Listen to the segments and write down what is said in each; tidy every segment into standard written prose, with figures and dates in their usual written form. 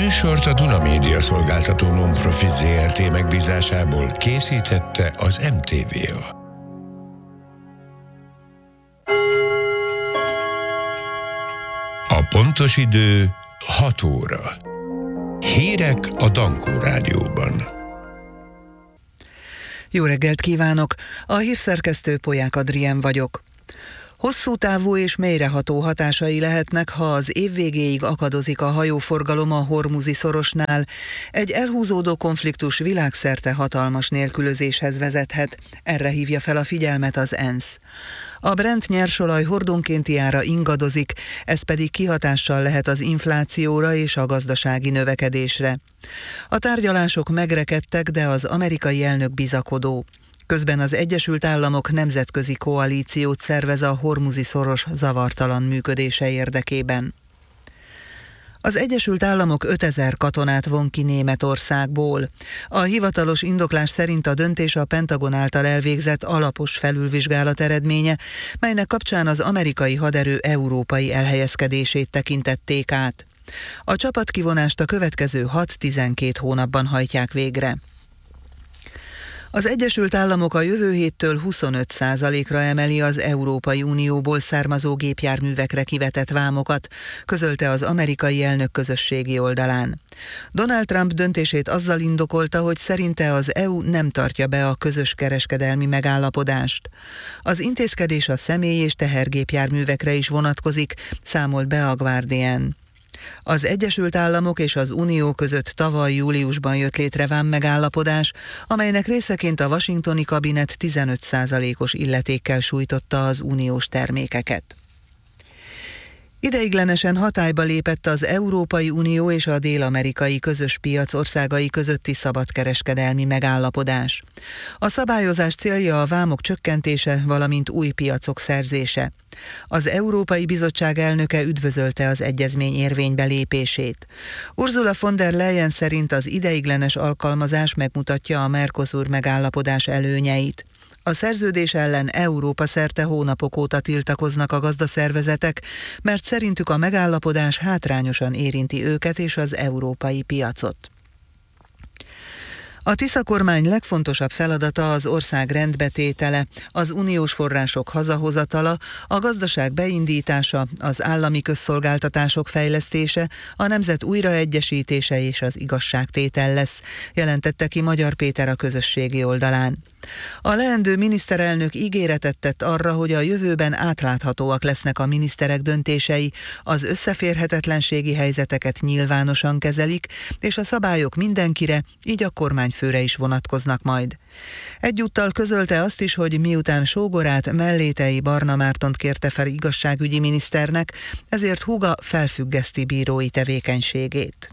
műsort a Duna Média Szolgáltató Non-Profit Zrt. Megbízásából készítette az MTVA. A pontos idő 6 óra. Hírek a Dankó Rádióban. Jó reggelt kívánok! A hírszerkesztő Polyák Adrien vagyok. Hosszú távú és mélyreható hatásai lehetnek, ha az év végéig akadozik a hajóforgalom a Hormuzi szorosnál. Egy elhúzódó konfliktus világszerte hatalmas nélkülözéshez vezethet. Erre hívja fel a figyelmet az ENSZ. A Brent nyersolaj hordonkénti ára ingadozik, ez pedig kihatással lehet az inflációra és a gazdasági növekedésre. A tárgyalások megrekedtek, de az amerikai elnök bizakodó. Közben az Egyesült Államok nemzetközi koalíciót szervez a Hormuzi szoros zavartalan működése érdekében. Az Egyesült Államok 5000 katonát von ki Németországból. A hivatalos indoklás szerint a döntés a Pentagon által elvégzett alapos felülvizsgálat eredménye, melynek kapcsán az amerikai haderő európai elhelyezkedését tekintették át. A csapatkivonást a következő 6-12 hónapban hajtják végre. Az Egyesült Államok a jövő héttől 25%-ra emeli az Európai Unióból származó gépjárművekre kivetett vámokat, közölte az amerikai elnök közösségi oldalán. Donald Trump döntését azzal indokolta, hogy szerinte az EU nem tartja be a közös kereskedelmi megállapodást. Az intézkedés a személy- és tehergépjárművekre is vonatkozik, számolt be a Guardian. Az Egyesült Államok és az Unió között tavaly júliusban jött létre vámmegállapodás, amelynek részeként a washingtoni kabinet 15%-os illetékkel sújtotta az uniós termékeket. Ideiglenesen hatályba lépett az Európai Unió és a dél-amerikai közös piac országai közötti szabadkereskedelmi megállapodás. A szabályozás célja a vámok csökkentése, valamint új piacok szerzése. Az Európai Bizottság elnöke üdvözölte az egyezmény érvénybe lépését. Ursula von der Leyen szerint az ideiglenes alkalmazás megmutatja a Mercosur megállapodás előnyeit. A szerződés ellen Európa szerte hónapok óta tiltakoznak a gazdaszervezetek, mert szerintük a megállapodás hátrányosan érinti őket és az európai piacot. A Tisza kormány legfontosabb feladata az ország rendbetétele, az uniós források hazahozatala, a gazdaság beindítása, az állami közszolgáltatások fejlesztése, a nemzet újraegyesítése és az igazságtétel lesz, jelentette ki Magyar Péter a közösségi oldalán. A leendő miniszterelnök ígéretet tett arra, hogy a jövőben átláthatóak lesznek a miniszterek döntései, az összeférhetetlenségi helyzeteket nyilvánosan kezelik, és a szabályok mindenkire, így a kormányfőre is vonatkoznak majd. Egyúttal közölte azt is, hogy miután sógorát, Mellétei Barna Mártont kérte fel igazságügyi miniszternek, ezért húga felfüggeszti bírói tevékenységét.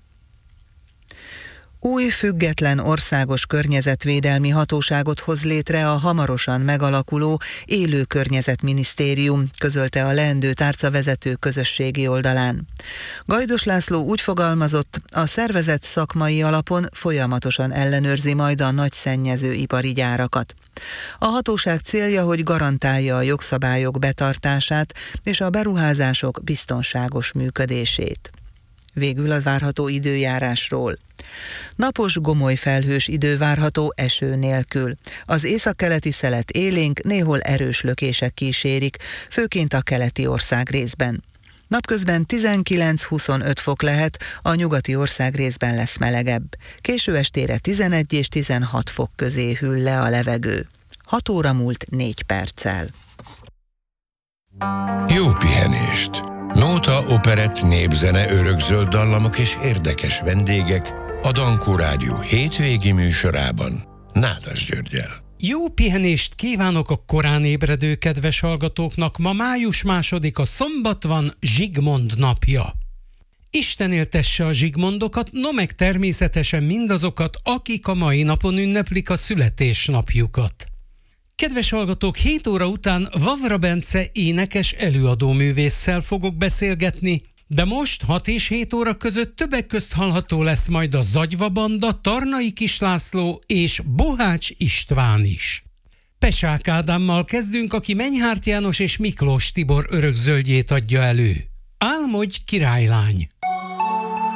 Új független országos környezetvédelmi hatóságot hoz létre a hamarosan megalakuló Élő Környezetminisztérium, közölte a leendő tárcavezető közösségi oldalán. Gajdos László úgy fogalmazott, a szervezet szakmai alapon folyamatosan ellenőrzi majd a nagy szennyező ipari gyárakat. A hatóság célja, hogy garantálja a jogszabályok betartását és a beruházások biztonságos működését. Végül a várható időjárásról. Napos, gomoly felhős idő várható eső nélkül. Az északkeleti szelet élénk, néhol erős lökések kísérik, főként a keleti országrészben. Napközben 19-25 fok lehet, a nyugati országrészben lesz melegebb. Késő estére 11 és 16 fok közé hűl le a levegő. 6 óra múlt 4 perccel. Jó pihenést! Nóta, operett, népzene, örökzöld dallamok és érdekes vendégek a Dankó Rádió hétvégi műsorában Nádas Györggyel. Jó pihenést kívánok a korán ébredő kedves hallgatóknak! Ma május 2-a szombat van, Zsigmond napja. Isten éltesse a Zsigmondokat, no meg természetesen mindazokat, akik a mai napon ünneplik a születésnapjukat. Kedves hallgatók, 7 óra után Vavra Bence énekes előadóművésszel fogok beszélgetni, de most 6 és 7 óra között többek közt hallható lesz majd a Zagyva Banda, Tarnai Kislászló és Bohács István is. Pesák Ádámmal kezdünk, aki Menyhárt János és Miklós Tibor örökzöldjét adja elő. Álmodj, királylány!